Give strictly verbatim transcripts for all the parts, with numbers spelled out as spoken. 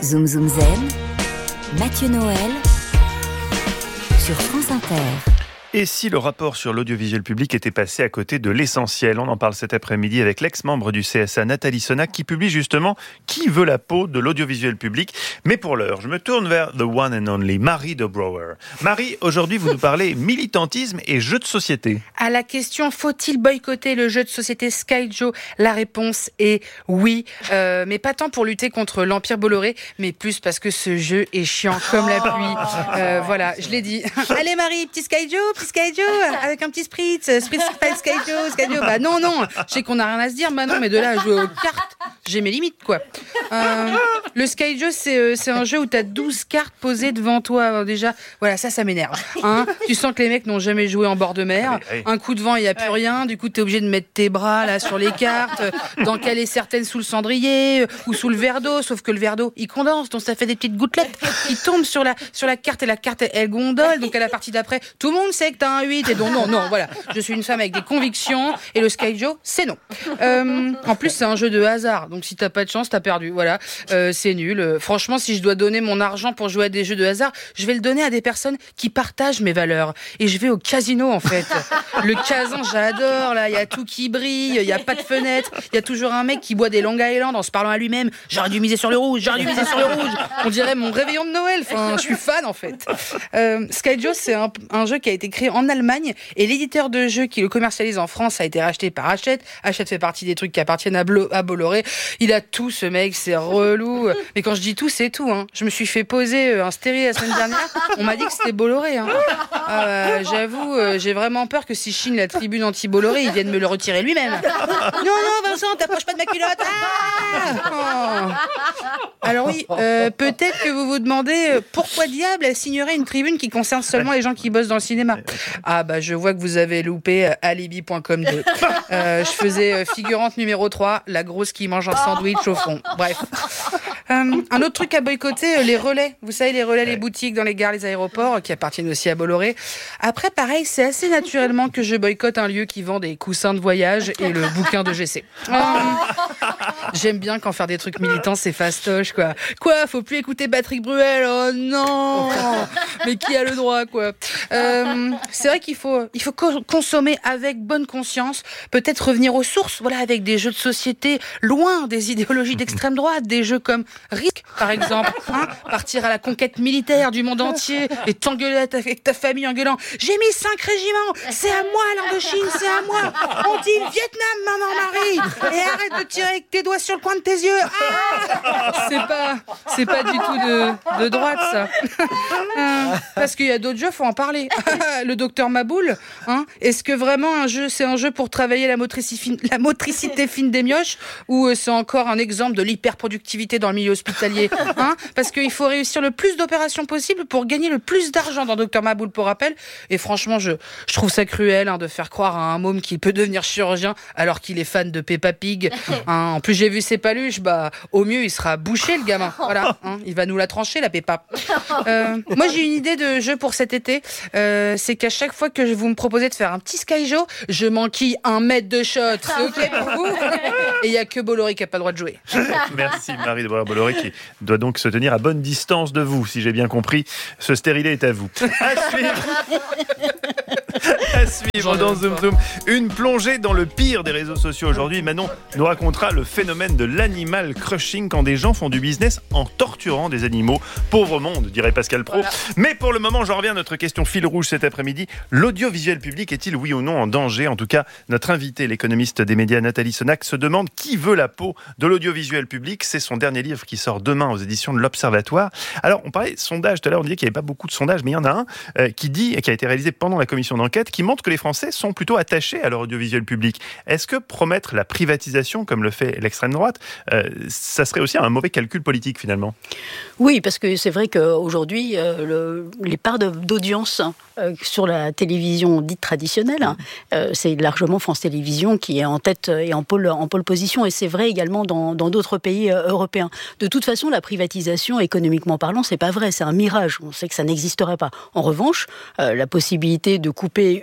Zoom Zoom Zen, Mathieu Noël sur France Inter. Et si le rapport sur l'audiovisuel public était passé à côté de l'essentiel? On en parle cet après-midi avec l'ex-membre du C S A, Nathalie Sonac, qui publie justement « Qui veut la peau de l'audiovisuel public ?» Mais pour l'heure, je me tourne vers the one and only Marie de Brouwer. Marie, aujourd'hui, vous nous parlez militantisme et jeux de société. À la question « Faut-il boycotter le jeu de société Sky Joe ?» La réponse est oui. Euh, mais pas tant pour lutter contre l'Empire Bolloré, mais plus parce que ce jeu est chiant comme la pluie. Euh, voilà, je l'ai dit. Allez Marie, petit Sky Joe, Sky Joe, avec un petit spritz, spritz, spritz, Sky Joe, Sky Joe. Bah non, non, je sais qu'on n'a rien à se dire, bah non, mais de là à jouer aux cartes, j'ai mes limites, quoi. Euh, le Sky Joe, c'est, c'est un jeu où t'as douze cartes posées devant toi. Alors déjà, voilà, ça, ça m'énerve. Hein, tu sens que les mecs n'ont jamais joué en bord de mer. Un coup de vent, il n'y a plus rien. Du coup, t'es obligé de mettre tes bras là sur les cartes, d'en caler certaines sous le cendrier ou sous le verre d'eau. Sauf que le verre d'eau, il condense, donc ça fait des petites gouttelettes qui tombent sur la, sur la carte et la carte, elle gondole. Donc à la partie d'après, tout le monde sait que t'as un huit et donc non, non, voilà. Je suis une femme avec des convictions et le Sky Joe, c'est non. Euh, en plus, c'est un jeu de hasard. Donc si t'as pas de chance, t'as perdu. Voilà, euh, c'est nul. Euh, franchement, si je dois donner mon argent pour jouer à des jeux de hasard, je vais le donner à des personnes qui partagent mes valeurs. Et je vais au casino, en fait. Le casin, j'adore, là. Il y a tout qui brille, il y a pas de fenêtre. Il y a toujours un mec qui boit des Long Island en se parlant à lui-même. J'aurais dû miser sur le rouge, j'aurais dû miser sur le rouge. On dirait mon réveillon de Noël. Enfin, je suis fan, en fait. Euh, Sky Joe, c'est un, un jeu qui a été créé en Allemagne et l'éditeur de jeux qui le commercialise en France a été racheté par Hachette. Hachette fait partie des trucs qui appartiennent à, Blo- à Bolloré. Il a tout, ce mec, c'est relou. Mais quand je dis tout, c'est tout. Hein. Je me suis fait poser un stérile la semaine dernière. On m'a dit que c'était Bolloré. Hein. Ah bah, j'avoue, euh, j'ai vraiment peur que si Chine la tribune anti-Bolloré, il vienne me le retirer lui-même. Non, non, Vincent, t'approches pas de ma culotte. Ah oh. Alors oui, euh, peut-être que vous vous demandez pourquoi diable elle signerait une tribune qui concerne seulement les gens qui bossent dans le cinéma. Ah bah je vois que vous avez loupé euh, alibi point com deux. Euh, je faisais euh, figurante numéro trois, la grosse qui mange un sandwich au fond. Bref. Euh, un autre truc à boycotter, euh, les relais. Vous savez, les relais, les boutiques dans les gares, les aéroports, euh, qui appartiennent aussi à Bolloré. Après, pareil, c'est assez naturellement que je boycotte un lieu qui vend des coussins de voyage et le bouquin de G C. Euh, j'aime bien quand faire des trucs militants, c'est fastoche, quoi. Quoi, faut plus écouter Patrick Bruel? Oh non! Mais qui a le droit, quoi? Euh, c'est vrai qu'il faut, il faut co- consommer avec bonne conscience, peut-être revenir aux sources, voilà, avec des jeux de société loin des idéologies d'extrême droite, des jeux comme Risk, par exemple, hein, partir à la conquête militaire du monde entier et t'engueuler avec ta famille en gueulant « J'ai mis cinq régiments, c'est à moi l'Indochine, c'est à moi, on dit Vietnam, maman Marie, et arrête de tirer avec tes doigts sur le coin de tes yeux, ah !» C'est pas, c'est pas du tout de, de droite, ça. Euh, parce qu'il y a d'autres jeux, faut en parler. Le docteur Maboul, hein, est-ce que vraiment un jeu, c'est un jeu pour travailler la motricité fine, la motricité fine des mioches, ou euh, c'est encore un exemple de l'hyperproductivité dans le milieu hospitalier, hein? Parce qu'il faut réussir le plus d'opérations possible pour gagner le plus d'argent dans docteur Maboul, pour rappel. Et franchement, je, je trouve ça cruel, hein, de faire croire à un môme qu'il peut devenir chirurgien alors qu'il est fan de Peppa Pig. Hein. En plus, j'ai vu ses paluches, bah, au mieux, il sera bouché, le gamin. Voilà, hein, il va nous la trancher, la Peppa. Euh, moi, j'ai une idée de jeu pour cet été. Euh, c'est qu'à chaque fois que vous me proposez de faire un petit Sky Joe, je m'enquille un mètre de shot. C'est OK pour vous? Et il n'y a que Bolloré qui n'a pas le droit de jouer. Merci Marie de Bolloré qui doit donc se tenir à bonne distance de vous, si j'ai bien compris. Ce stérilet est à vous. À suivre. À suivre dans Zoom Zoom. Une plongée dans le pire des réseaux sociaux aujourd'hui. Manon nous racontera le phénomène de l'animal crushing quand des gens font du business en torturant des animaux. Pauvre monde, dirait Pascal Praud. Voilà. Mais pour le moment, j'en reviens à notre question fil rouge cet après-midi. L'audiovisuel public est-il oui ou non en danger? En tout cas, notre invitée, l'économiste des médias Nathalie Sonac, se demande qui veut la peau de l'audiovisuel public. C'est son dernier livre qui sort demain aux éditions de l'Observatoire. Alors, on parlait de sondage tout à l'heure, on disait qu'il n'y avait pas beaucoup de sondages, mais il y en a un euh, qui dit, qui a été réalisé pendant la commission d'enquête, qui montre que les Français sont plutôt attachés à leur audiovisuel public. Est-ce que promettre la privatisation, comme le fait l'extrême droite, euh, ça serait aussi un mauvais calcul politique finalement? Oui, parce que c'est vrai qu'aujourd'hui, euh, le, les parts de, d'audience euh, sur la télévision dite traditionnelle, euh, c'est largement France Télévisions qui est en tête et en pôle, en pôle position, et c'est vrai également dans, dans d'autres pays euh, européens. De toute façon, la privatisation, économiquement parlant, c'est pas vrai, c'est un mirage. On sait que ça n'existerait pas. En revanche, euh, la possibilité de couper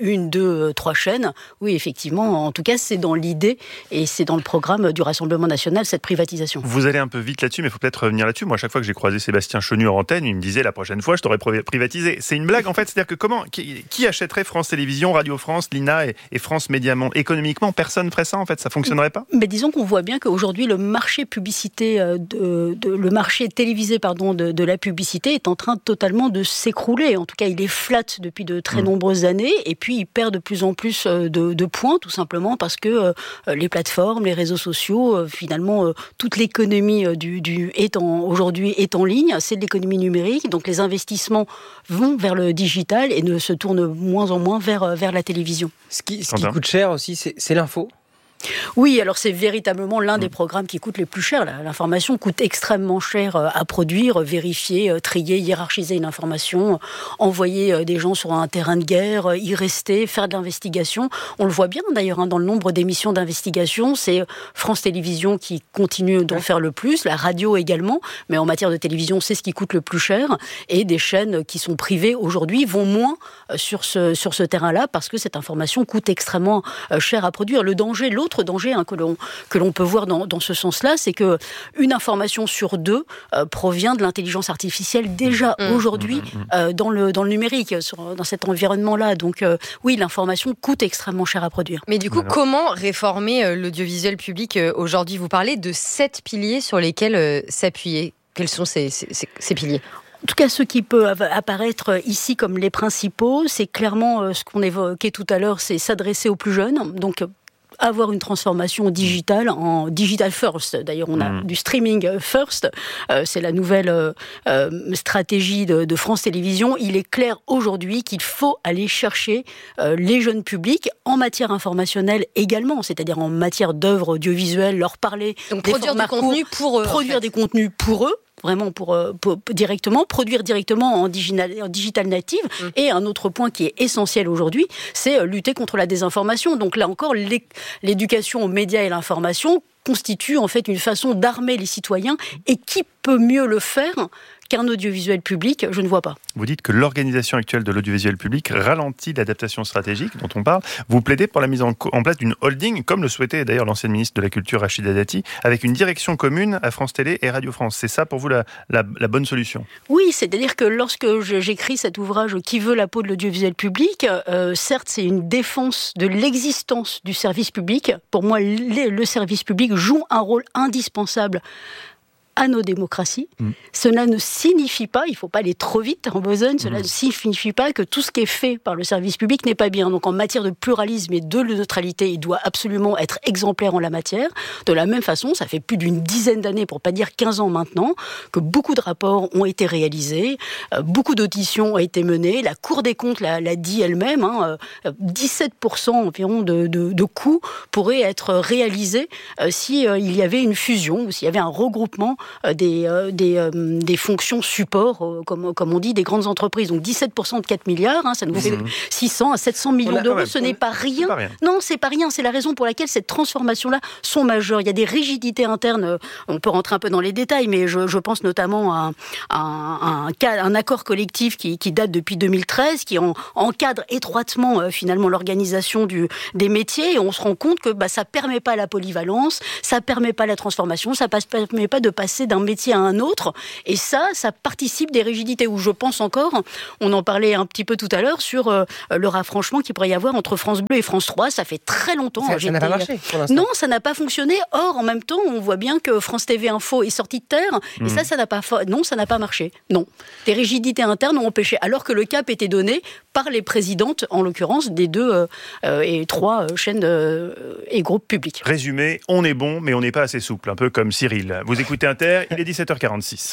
une, deux, trois chaînes. Oui, effectivement, en tout cas, c'est dans l'idée et c'est dans le programme du Rassemblement national, cette privatisation. Vous allez un peu vite là-dessus, mais il faut peut-être revenir là-dessus. Moi, à chaque fois que j'ai croisé Sébastien Chenu en antenne, il me disait la prochaine fois, je t'aurais privatisé. C'est une blague, en fait. C'est-à-dire que comment, qui, qui achèterait France Télévisions, Radio France, l'I N A et, et France Média Monde? Économiquement, personne ferait ça, en fait. Ça fonctionnerait pas? Mais disons qu'on voit bien qu'aujourd'hui, le marché publicité, de, de, le marché télévisé, pardon, de, de la publicité est en train totalement de s'écrouler. En tout cas, il est flat depuis de très mmh. nombreuses années, et puis il perd de plus en plus de, de points, tout simplement parce que euh, les plateformes, les réseaux sociaux, euh, finalement, euh, toute l'économie euh, du, du, est en, aujourd'hui est en ligne, c'est de l'économie numérique, donc les investissements vont vers le digital et ne se tournent moins en moins vers, vers la télévision. Ce qui, ce qui coûte cher aussi, c'est, c'est l'info. Oui, alors c'est véritablement l'un des programmes qui coûte les plus cher. L'information coûte extrêmement cher à produire, vérifier, trier, hiérarchiser une information, envoyer des gens sur un terrain de guerre, y rester, faire de l'investigation. On le voit bien d'ailleurs hein, dans le nombre d'émissions d'investigation. C'est France Télévisions qui continue d'en faire le plus, la radio également, mais en matière de télévision, c'est ce qui coûte le plus cher. Et des chaînes qui sont privées aujourd'hui vont moins sur ce, sur ce terrain-là parce que cette information coûte extrêmement cher à produire. Le danger, l'autre L'autre danger hein, que, l'on, que l'on peut voir dans, dans ce sens-là, c'est qu'une information sur deux euh, provient de l'intelligence artificielle déjà mmh. aujourd'hui euh, dans, le, dans le numérique, sur, dans cet environnement-là. Donc euh, oui, l'information coûte extrêmement cher à produire. Mais du coup, voilà. Comment réformer euh, l'audiovisuel public euh, aujourd'hui? Vous parlez de sept piliers sur lesquels euh, s'appuyer. Quels sont ces, ces, ces piliers? En tout cas, ce qui peut apparaître ici comme les principaux, c'est clairement euh, ce qu'on évoquait tout à l'heure, c'est s'adresser aux plus jeunes. Donc avoir une transformation digitale en digital first. D'ailleurs, on a mmh. du streaming first. Euh, c'est la nouvelle euh, euh, stratégie de, de France Télévisions. Il est clair aujourd'hui qu'il faut aller chercher euh, les jeunes publics en matière informationnelle également, c'est-à-dire en matière d'œuvres audiovisuelles, leur parler. Donc produire du contenu pour eux. Produire en fait. des contenus pour eux. Vraiment pour, pour directement, produire directement en digital, en digital native. Mmh. Et un autre point qui est essentiel aujourd'hui, c'est lutter contre la désinformation. Donc là encore, l'éducation aux médias et l'information constitue en fait une façon d'armer les citoyens. Et qui peut mieux le faire qu'un audiovisuel public? Je ne vois pas. Vous dites que l'organisation actuelle de l'audiovisuel public ralentit l'adaptation stratégique dont on parle. Vous plaidez pour la mise en, en place d'une holding, comme le souhaitait d'ailleurs l'ancienne ministre de la Culture, Rachida Dati, avec une direction commune à France Télé et Radio France. C'est ça pour vous la, la, la bonne solution? Oui, c'est-à-dire que lorsque j'écris cet ouvrage « Qui veut la peau de l'audiovisuel public euh, », certes, c'est une défense de l'existence du service public. Pour moi, le, le service public joue un rôle indispensable à nos démocraties. Mmh. Cela ne signifie pas, il ne faut pas aller trop vite en besogne, cela mmh. ne signifie pas que tout ce qui est fait par le service public n'est pas bien. Donc en matière de pluralisme et de neutralité, il doit absolument être exemplaire en la matière. De la même façon, ça fait plus d'une dizaine d'années, pour pas dire quinze ans maintenant, que beaucoup de rapports ont été réalisés, euh, beaucoup d'auditions ont été menées, la Cour des comptes l'a, l'a dit elle-même, hein, euh, dix-sept pour cent environ de, de, de coûts pourraient être réalisés euh, si euh, il y avait une fusion ou s'il y avait un regroupement Des, euh, des, euh, des fonctions support, euh, comme, comme on dit, des grandes entreprises. Donc dix-sept pour cent de quatre milliards, hein, ça nous fait mmh. six cents à sept cents millions a, d'euros. Ouais, ce n'est pas rien. C'est pas rien. Non, c'est pas rien. C'est la raison pour laquelle cette transformation-là sont majeures. Il y a des rigidités internes. On peut rentrer un peu dans les détails, mais je, je pense notamment à, à, un, à un, un accord collectif qui, qui date depuis deux mille treize, qui en, encadre étroitement euh, finalement l'organisation du, des métiers. Et on se rend compte que bah, ça permet pas la polyvalence, ça permet pas la transformation, ça passe, permet pas de passer d'un métier à un autre, et ça, ça participe des rigidités, où je pense encore, on en parlait un petit peu tout à l'heure, sur euh, le rapprochement qu'il pourrait y avoir entre France Bleu et France trois, ça fait très longtemps. Ça, ça n'a pas marché pour l'instant. Non, ça n'a pas fonctionné, or, en même temps, on voit bien que France T V Info est sorti de terre, mmh. et ça, ça n'a pas, non, ça n'a pas marché, non. Des rigidités internes ont empêché, alors que le cap était donné par les présidentes, en l'occurrence, des deux euh, euh, et trois euh, chaînes euh, et groupes publics. Résumé, on est bon, mais on n'est pas assez souple, un peu comme Cyril. Vous écoutez Inter, il est dix-sept heures quarante-six.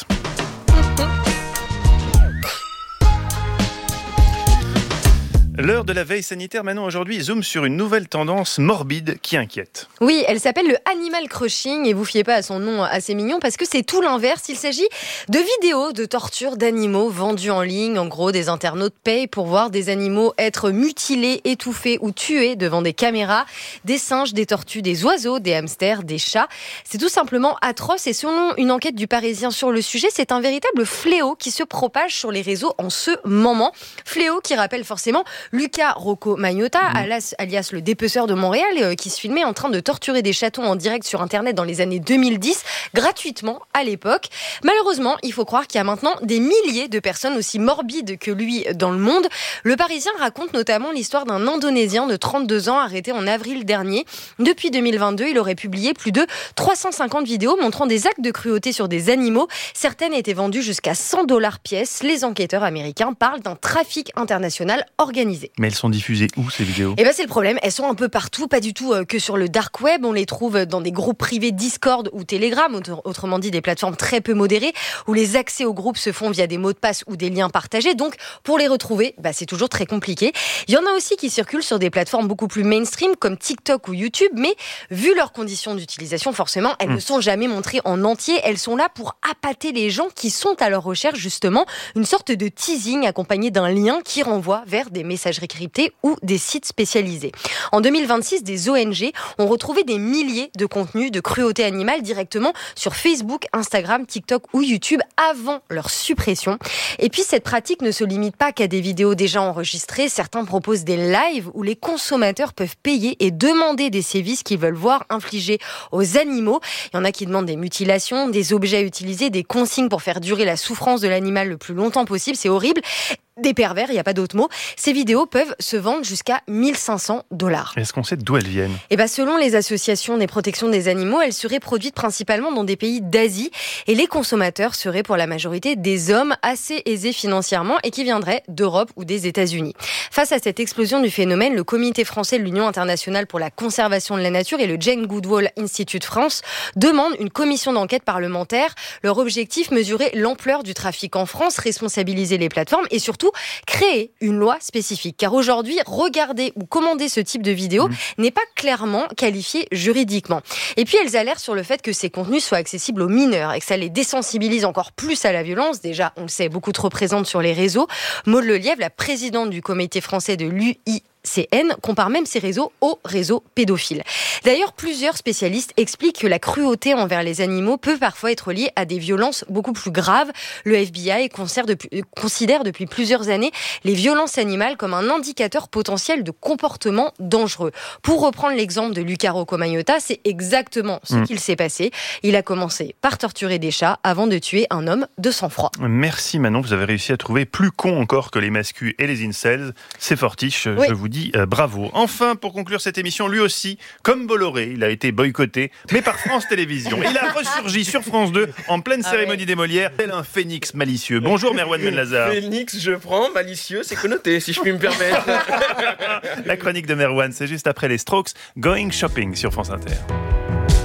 L'heure de la veille sanitaire, maintenant aujourd'hui, zoom sur une nouvelle tendance morbide qui inquiète. Oui, elle s'appelle le animal crushing et vous fiez pas à son nom assez mignon parce que c'est tout l'inverse. Il s'agit de vidéos de torture d'animaux vendues en ligne. En gros, des internautes payent pour voir des animaux être mutilés, étouffés ou tués devant des caméras. Des singes, des tortues, des oiseaux, des hamsters, des chats. C'est tout simplement atroce et selon une enquête du Parisien sur le sujet, c'est un véritable fléau qui se propage sur les réseaux en ce moment. Fléau qui rappelle forcément Luca Rocco Magnotta, mmh. alias, alias le dépeceur de Montréal, euh, qui se filmait en train de torturer des chatons en direct sur Internet dans les années deux mille dix, gratuitement à l'époque. Malheureusement, il faut croire qu'il y a maintenant des milliers de personnes aussi morbides que lui dans le monde. Le Parisien raconte notamment l'histoire d'un Indonésien de trente-deux ans arrêté en avril dernier. Depuis deux mille vingt-deux, il aurait publié plus de trois cent cinquante vidéos montrant des actes de cruauté sur des animaux. Certaines étaient vendues jusqu'à cent dollars pièce. Les enquêteurs américains parlent d'un trafic international organisé. Mais elles sont diffusées où, ces vidéos ? Eh ben, c'est le problème. Elles sont un peu partout, pas du tout euh, que sur le dark web. On les trouve dans des groupes privés Discord ou Telegram, autre- autrement dit des plateformes très peu modérées, où les accès aux groupes se font via des mots de passe ou des liens partagés. Donc, pour les retrouver, bah, c'est toujours très compliqué. Il y en a aussi qui circulent sur des plateformes beaucoup plus mainstream, comme TikTok ou YouTube, mais vu leurs conditions d'utilisation, forcément, elles mmh. ne sont jamais montrées en entier. Elles sont là pour appâter les gens qui sont à leur recherche, justement, une sorte de teasing accompagné d'un lien qui renvoie vers des messageries cryptées ou des sites spécialisés. En deux mille vingt-six, des O N G ont retrouvé des milliers de contenus de cruauté animale directement sur Facebook, Instagram, TikTok ou YouTube avant leur suppression. Et puis, cette pratique ne se limite pas qu'à des vidéos déjà enregistrées. Certains proposent des lives où les consommateurs peuvent payer et demander des sévices qu'ils veulent voir infligés aux animaux. Il y en a qui demandent des mutilations, des objets à utiliser, des consignes pour faire durer la souffrance de l'animal le plus longtemps possible. C'est horrible. Des pervers, il n'y a pas d'autre mot. Ces vidéos peuvent se vendre jusqu'à mille cinq cents dollars. Est-ce qu'on sait d'où elles viennent ? Eh ben, selon les associations des protections des animaux, elles seraient produites principalement dans des pays d'Asie et les consommateurs seraient pour la majorité des hommes assez aisés financièrement et qui viendraient d'Europe ou des États-Unis. Face à cette explosion du phénomène, le Comité français de l'Union internationale pour la conservation de la nature et le Jane Goodall Institute France demandent une commission d'enquête parlementaire. Leur objectif, mesurer l'ampleur du trafic en France, responsabiliser les plateformes et surtout créer une loi spécifique. Car aujourd'hui, regarder ou commander ce type de vidéo mmh. n'est pas clairement qualifié juridiquement. Et puis, elles alertent sur le fait que ces contenus soient accessibles aux mineurs et que ça les désensibilise encore plus à la violence. Déjà, on le sait, beaucoup trop présente sur les réseaux. Maude Lelièvre, la présidente du comité français de l'U I C N, compare même ces réseaux aux réseaux pédophiles. D'ailleurs, plusieurs spécialistes expliquent que la cruauté envers les animaux peut parfois être liée à des violences beaucoup plus graves. Le F B I considère depuis plusieurs années les violences animales comme un indicateur potentiel de comportement dangereux. Pour reprendre l'exemple de Luca Rocco Magnotta, c'est exactement ce mmh. qu'il s'est passé. Il a commencé par torturer des chats avant de tuer un homme de sang-froid. Merci Manon, vous avez réussi à trouver plus con encore que les mascus et les incels. C'est fortiche, oui. Je vous dis euh, bravo. Enfin, pour conclure cette émission, lui aussi, comme Bolloré, il a été boycotté, mais par France Télévisions. Il a ressurgi sur France deux en pleine ah cérémonie ouais. des Molières, tel un phénix malicieux. Bonjour Merwan Ben-Lazare. Phénix, je prends, malicieux, c'est connoté, si je puis me permettre. La chronique de Merwan, c'est juste après les Strokes, Going Shopping sur France Inter.